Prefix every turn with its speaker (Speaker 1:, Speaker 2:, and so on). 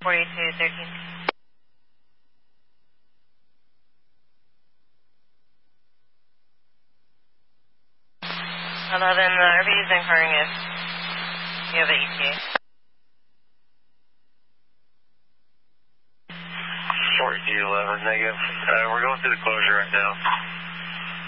Speaker 1: 4213. 11, RV is inquiring if you have an ETA.
Speaker 2: 4211, negative. We're going through the closure right now.